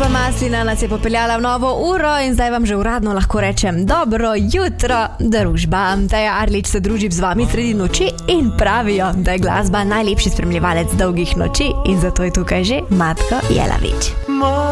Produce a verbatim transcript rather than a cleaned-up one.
Urša Maslina nas je popeljala v novo uro in zdaj vam že uradno lahko rečem dobro jutro, družba. Teja Arlič se druži z vami sredi noči in pravijo, da je glasba najlepši spremljevalec dolgih noči in zato je tukaj že Matko Jelavič.